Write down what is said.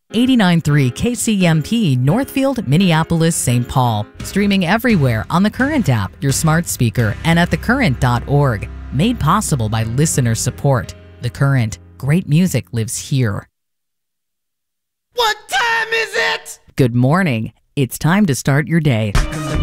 89.3 KCMP, Northfield, Minneapolis, St. Paul. Streaming everywhere on the Current app, your smart speaker, and at thecurrent.org. Made possible by listener support. The Current. Great music lives here. What time is it? Good morning. It's time to start your day.